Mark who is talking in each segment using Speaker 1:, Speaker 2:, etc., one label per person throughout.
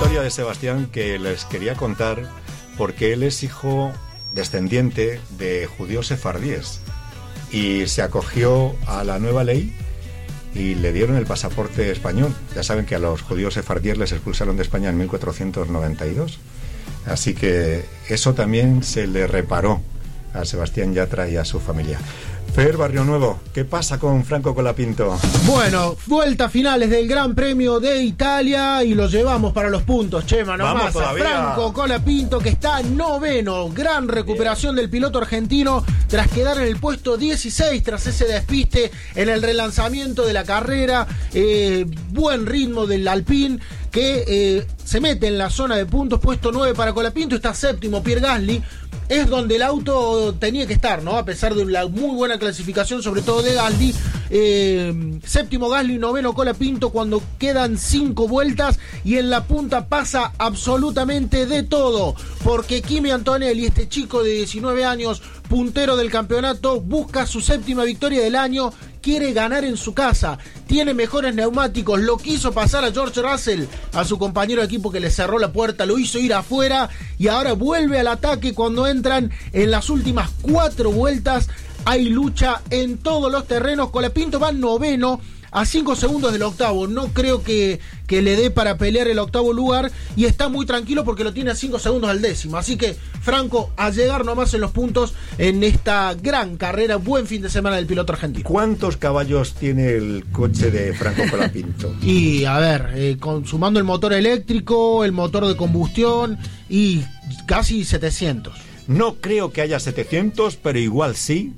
Speaker 1: historia de Sebastián que les quería contar porque él es hijo descendiente de judíos sefardíes y se acogió a la nueva ley y le dieron el pasaporte español. Ya saben que a los judíos sefardíes les expulsaron de España en 1492. Así que eso también se le reparó a Sebastián Yatra y a su familia. Fer Barrio Nuevo, ¿qué pasa con Franco Colapinto?
Speaker 2: Bueno, vuelta finales del Gran Premio de Italia y lo llevamos para los puntos, Chema, nomás. Franco Colapinto, que está noveno. Gran recuperación del piloto argentino tras quedar en el puesto 16 tras ese despiste en el relanzamiento de la carrera. Buen ritmo del Alpine, que se mete en la zona de puntos. Puesto 9 para Colapinto, está séptimo Pierre Gasly. Es donde el auto tenía que estar, ¿no? A pesar de la muy buena clasificación, sobre todo de Gasly. Séptimo Gasly, noveno Colapinto, cuando quedan 5 vueltas y en la punta pasa absolutamente de todo, porque Kimi Antonelli, este chico de 19 años, puntero del campeonato, busca su séptima victoria del año, quiere ganar en su casa, tiene mejores neumáticos, lo quiso pasar a George Russell, a su compañero de equipo que le cerró la puerta, lo hizo ir afuera y ahora vuelve al ataque cuando entran en las últimas 4 vueltas. Hay lucha en todos los terrenos. Colapinto va noveno, a 5 segundos del octavo. No creo que le dé para pelear el octavo lugar y está muy tranquilo porque lo tiene a 5 segundos al décimo. Así que Franco a llegar nomás en los puntos en esta gran carrera. Buen fin de semana del piloto argentino.
Speaker 1: ¿Cuántos caballos tiene el coche de Franco Colapinto?
Speaker 2: Y a ver, sumando el motor eléctrico, el motor de combustión, y casi 700.
Speaker 1: No creo que haya 700, pero igual sí.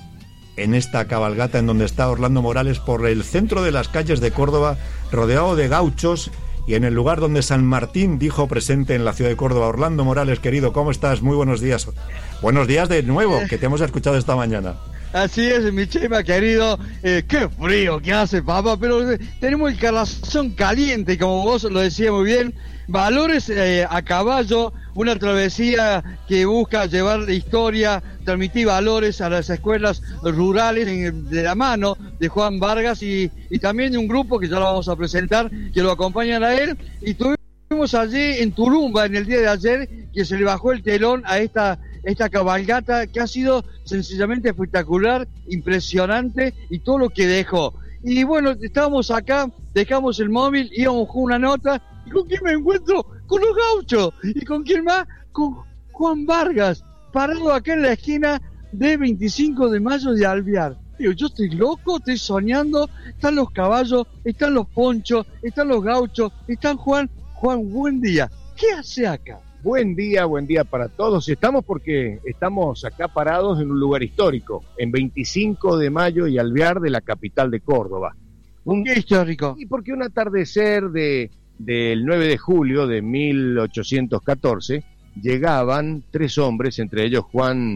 Speaker 1: En esta cabalgata en donde está Orlando Morales por el centro de las calles de Córdoba, rodeado de gauchos, y en el lugar donde San Martín dijo presente en la ciudad de Córdoba. Orlando Morales, querido, ¿cómo estás? Muy buenos días. Buenos días de nuevo, que te hemos escuchado esta mañana.
Speaker 3: Así es, mi Chema querido, qué frío que hace, papá, pero tenemos el corazón caliente, como vos lo decías muy bien. Valores a caballo, una travesía que busca llevar historia, transmitir valores a las escuelas rurales de la mano de Juan Vargas y también de un grupo que ya lo vamos a presentar, que lo acompañan a él. Y tuvimos allí en Turumba, en el día de ayer, que se le bajó el telón a esta cabalgata que ha sido sencillamente espectacular, impresionante, y todo lo que dejó. Y bueno, estábamos acá, dejamos el móvil, íbamos con una nota. ¿Y con quién me encuentro? Con los gauchos. ¿Y con quién más? Con Juan Vargas, parado acá en la esquina de 25 de mayo de Alvear. Digo, yo estoy loco, estoy soñando. Están los caballos, están los ponchos, están los gauchos, están Juan. Juan, buen día. ¿Qué hace acá?
Speaker 4: Buen día para todos. Estamos porque estamos acá parados en un lugar histórico, en 25 de mayo y Alvear de la capital de Córdoba.
Speaker 3: ¿Qué histórico?
Speaker 4: Y porque un atardecer del 9 de julio de 1814 llegaban 3 hombres, entre ellos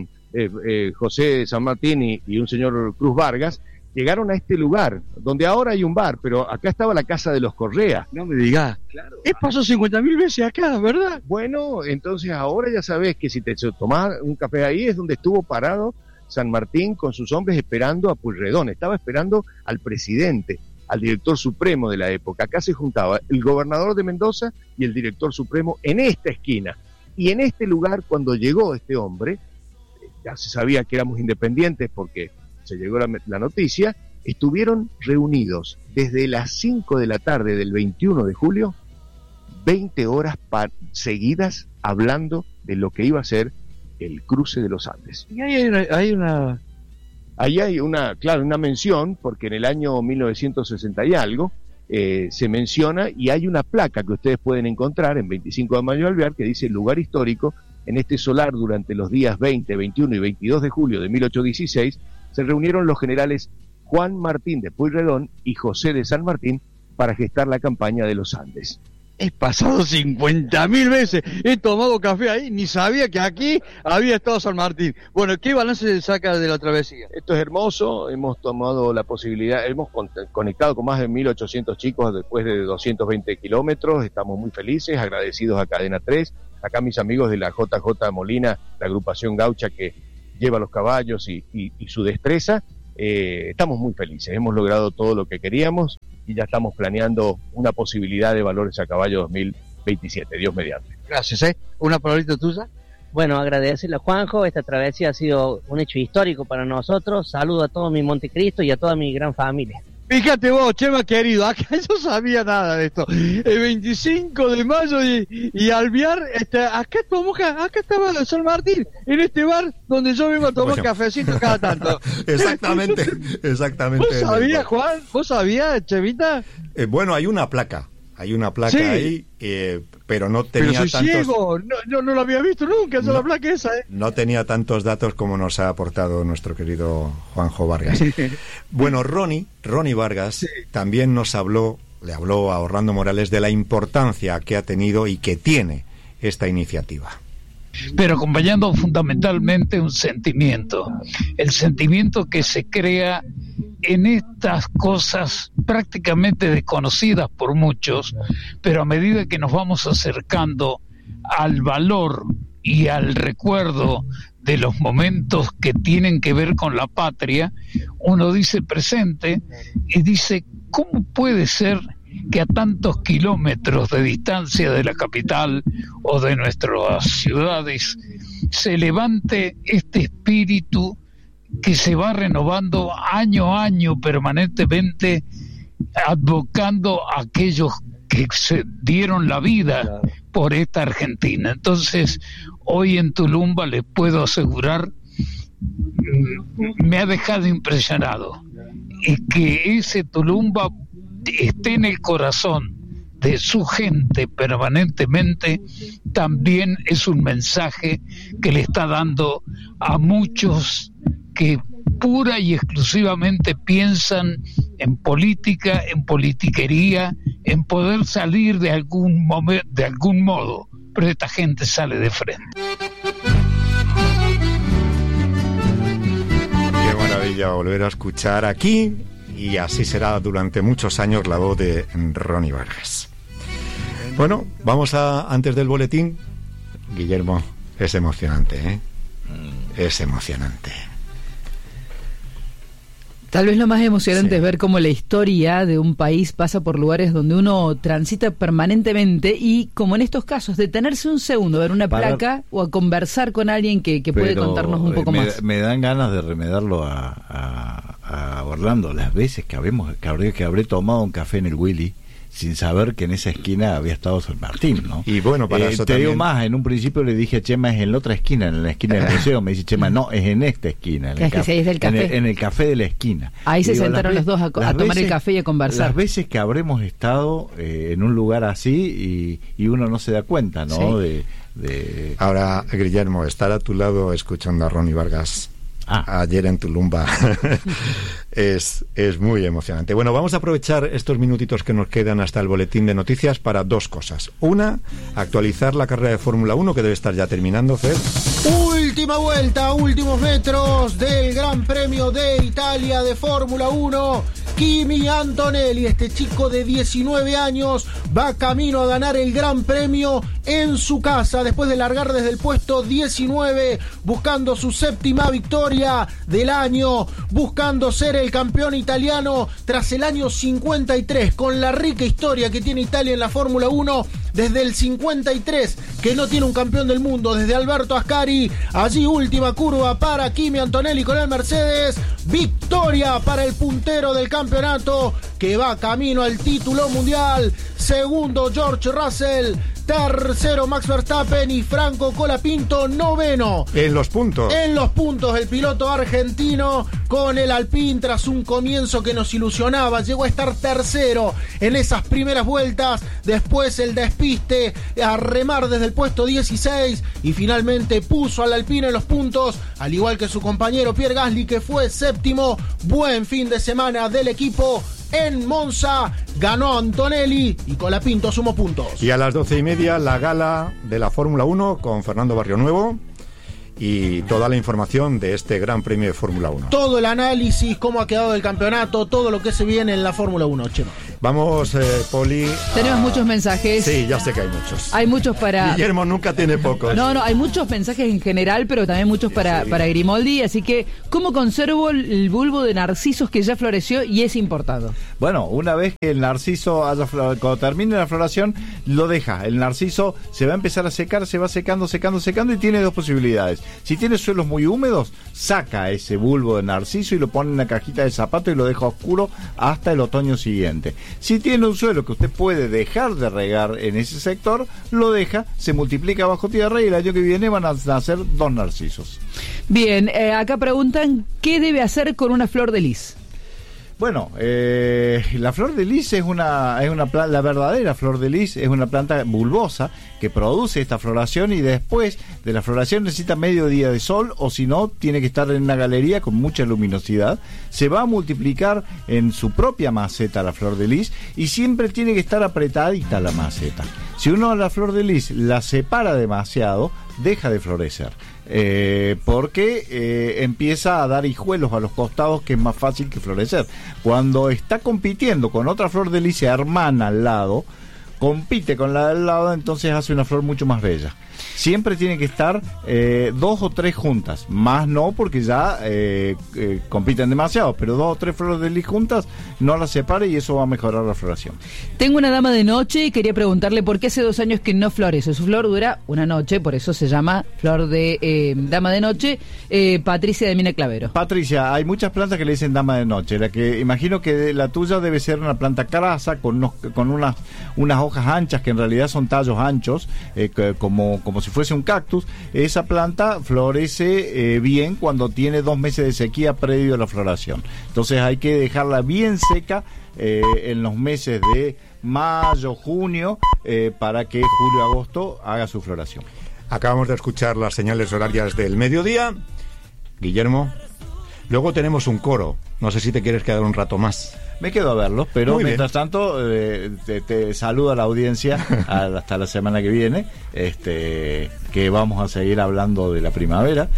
Speaker 4: José de San Martín y un señor Cruz Vargas. Llegaron a este lugar, donde ahora hay un bar, pero acá estaba la casa de los Correa.
Speaker 3: No me digas.
Speaker 4: Claro.
Speaker 3: Pasó 50.000 veces acá, ¿verdad?
Speaker 4: Bueno, entonces ahora ya sabes que si te tomás un café ahí es donde estuvo parado San Martín con sus hombres esperando a Pueyrredón. Estaba esperando al presidente, al director supremo de la época. Acá se juntaba el gobernador de Mendoza y el director supremo en esta esquina. Y en este lugar, cuando llegó este hombre, ya se sabía que éramos independientes porque se llegó la noticia, estuvieron reunidos desde las 5 de la tarde del 21 de julio, 20 horas seguidas hablando de lo que iba a ser el cruce de los Andes.
Speaker 3: Y hay una...
Speaker 4: Ahí hay una mención, porque en el año 1960 y algo, se menciona, y hay una placa que ustedes pueden encontrar en 25 de mayo de Alvear, que dice lugar histórico. En este solar, durante los días 20, 21 y 22 de julio de 1816, se reunieron los generales Juan Martín de Pueyrredón y José de San Martín para gestar la campaña de los Andes.
Speaker 3: He pasado 50.000 veces, he tomado café ahí, ni sabía que aquí había estado San Martín. Bueno, ¿qué balance se saca de la travesía?
Speaker 4: Esto es hermoso, hemos tomado la posibilidad, hemos conectado con más de 1.800 chicos después de 220 kilómetros, estamos muy felices, agradecidos a Cadena 3, acá mis amigos de la JJ Molina, la agrupación gaucha que lleva los caballos y su destreza. Estamos muy felices, hemos logrado todo lo que queríamos y ya estamos planeando una posibilidad de Valores a Caballo 27, Dios mediante.
Speaker 3: Gracias, una palabrita tuya.
Speaker 5: Bueno, agradecerle a Juanjo, esta travesía ha sido un hecho histórico para nosotros. Saludo a todo mi Montecristo y a toda mi gran familia.
Speaker 3: Fíjate vos, Chema querido, acá yo sabía nada de esto. El 25 de mayo y Alvear, acá estaba San Martín, en este bar donde yo vengo a tomar cafecito cada tanto.
Speaker 1: Exactamente.
Speaker 3: ¿Vos sabías, Juan? ¿Vos sabías, Chevita?
Speaker 1: Bueno, hay una placa
Speaker 3: sí.
Speaker 1: ahí, pero no tenía
Speaker 3: pero soy
Speaker 1: tantos...
Speaker 3: ciego, no lo había visto nunca, la placa esa,
Speaker 1: No tenía tantos datos como nos ha aportado nuestro querido Juanjo Vargas. Bueno, Ronnie Vargas también le habló a Orlando Morales de la importancia que ha tenido y que tiene esta iniciativa.
Speaker 6: Pero acompañando fundamentalmente un sentimiento, el sentimiento que se crea en estas cosas prácticamente desconocidas por muchos, pero a medida que nos vamos acercando al valor y al recuerdo de los momentos que tienen que ver con la patria, uno dice presente y dice, ¿cómo puede ser que a tantos kilómetros de distancia de la capital o de nuestras ciudades se levante este espíritu que se va renovando año a año permanentemente, advocando a aquellos que se dieron la vida por esta Argentina? Entonces, hoy en Tulumba les puedo asegurar, me ha dejado impresionado, y que ese Tulumba esté en el corazón de su gente permanentemente, también es un mensaje que le está dando a muchos que pura y exclusivamente piensan en política, en politiquería, en poder salir de algún modo, pero esta gente sale de frente.
Speaker 1: Qué maravilla volver a escuchar aquí, y así será durante muchos años, la voz de Ronnie Vargas. Bueno, vamos antes del boletín. Guillermo, es emocionante, ¿eh? Es emocionante.
Speaker 7: Tal vez lo más emocionante es ver cómo la historia de un país pasa por lugares donde uno transita permanentemente, y como en estos casos, detenerse un segundo, ver una placa o a conversar con alguien que puede contarnos un poco más.
Speaker 8: Me dan ganas de remedarlo a Orlando, las veces que habré tomado un café en el Willy sin saber que en esa esquina había estado San Martín, ¿no?
Speaker 1: Y bueno, para eso
Speaker 8: te
Speaker 1: también...
Speaker 8: digo más, en un principio le dije a Chema, es en la otra esquina, en la esquina del museo. Me dice Chema, no, es en esta esquina, en el café de la esquina.
Speaker 7: Ahí se sentaron los dos a tomar el café y a conversar.
Speaker 8: Las veces que habremos estado en un lugar así y uno no se da cuenta, ¿no?
Speaker 1: Sí. Ahora, Guillermo, estar a tu lado escuchando a Ronnie Vargas ayer en Tulumba es muy emocionante. Bueno, vamos a aprovechar estos minutitos que nos quedan hasta el boletín de noticias para dos cosas. Una, actualizar la carrera de Fórmula 1, que debe estar ya terminando, Fer.
Speaker 2: Última vuelta, últimos metros del Gran Premio de Italia de Fórmula 1. Kimi Antonelli, este chico de 19 años, va camino a ganar el Gran Premio en su casa, después de largar desde el puesto 19, buscando su séptima victoria del año, buscando ser el campeón italiano tras el año 53, con la rica historia que tiene Italia en la Fórmula 1, desde el 53, que no tiene un campeón del mundo, desde Alberto Ascari. Allí última curva para Kimi Antonelli con el Mercedes, victoria para el puntero del campeonato, que va camino al título mundial. Segundo George Russell, tercero Max Verstappen y Franco Colapinto noveno.
Speaker 1: En los puntos
Speaker 2: el piloto argentino con el Alpine, tras un comienzo que nos ilusionaba, llegó a estar tercero en esas primeras vueltas, después el despiste a remar desde el puesto 16 y finalmente puso al Alpine en los puntos, al igual que su compañero Pierre Gasly, que fue séptimo. Buen fin de semana del equipo en Monza, ganó Antonelli y Colapinto sumó puntos.
Speaker 1: Y a las 12:30 la gala de la Fórmula 1 con Fernando Barrionuevo y toda la información de este Gran Premio de Fórmula 1.
Speaker 2: Todo el análisis, cómo ha quedado el campeonato, todo lo que se viene en la Fórmula 1, Chema.
Speaker 1: Vamos, Poli.
Speaker 7: Tenemos muchos mensajes.
Speaker 1: Sí, ya sé que hay muchos.
Speaker 7: Hay muchos para...
Speaker 1: Guillermo nunca tiene pocos.
Speaker 7: No, hay muchos mensajes en general, pero también muchos para Grimoldi. Así que, ¿cómo conservo el bulbo de narcisos que ya floreció y es importado?
Speaker 8: Bueno, una vez que el narciso cuando termine la floración, lo deja. El narciso se va a empezar a secar, se va secando y tiene dos posibilidades. Si tiene suelos muy húmedos, saca ese bulbo de narciso y lo pone en una cajita de zapato y lo deja oscuro hasta el otoño siguiente. Si tiene un suelo que usted puede dejar de regar en ese sector, lo deja, se multiplica bajo tierra y el año que viene van a nacer 2 narcisos.
Speaker 7: Bien, acá preguntan, ¿qué debe hacer con una flor de lis?
Speaker 8: Bueno, la flor de lis es una planta, la verdadera flor de lis es una planta bulbosa que produce esta floración y después de la floración necesita medio día de sol o si no tiene que estar en una galería con mucha luminosidad. Se va a multiplicar en su propia maceta la flor de lis y siempre tiene que estar apretadita la maceta. Si uno a la flor de lis la separa demasiado, deja de florecer. Porque empieza a dar hijuelos a los costados que es más fácil que florecer. Cuando está compitiendo con otra flor de lis, se hermana al lado, compite con la del lado, entonces hace una flor mucho más bella. Siempre tiene que estar 2 o 3 juntas, más no porque ya compiten demasiado, pero 2 o 3 flores de lis juntas no las separe y eso va a mejorar la floración.
Speaker 7: Tengo una dama de noche y quería preguntarle por qué hace 2 años que no florece. Su flor dura una noche, por eso se llama flor de dama de noche. Patricia de Mina Clavero.
Speaker 8: Patricia, hay muchas plantas que le dicen dama de noche. La que imagino que la tuya debe ser una planta crasa con unas hojas anchas que en realidad son tallos anchos, como si fuese un cactus. Esa planta florece bien cuando tiene 2 meses de sequía previo a la floración. Entonces hay que dejarla bien seca en los meses de mayo, junio, para que julio, agosto haga su floración.
Speaker 1: Acabamos de escuchar las señales horarias del mediodía. Guillermo, luego tenemos un coro. No sé si te quieres quedar un rato más.
Speaker 8: Me quedo a verlos, pero mientras tanto te saludo a la audiencia hasta la semana que viene, que vamos a seguir hablando de la primavera,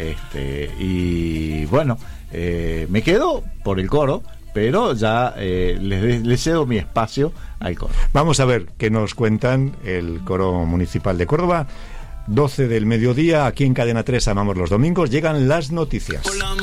Speaker 8: y bueno, me quedo por el coro, pero ya les cedo mi espacio al coro.
Speaker 1: Vamos a ver qué nos cuentan el Coro Municipal de Córdoba. 12 del mediodía, aquí en Cadena 3 amamos los domingos, llegan las noticias.